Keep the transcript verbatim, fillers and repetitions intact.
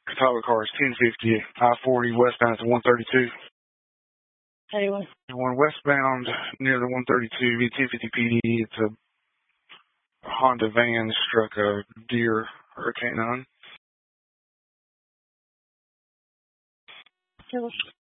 Catawba car is ten fifty, I forty, westbound is one thirty-two. Anyone? One westbound near the one thirty-two, V ten fifty P D. It's a Honda van struck a deer or a canine.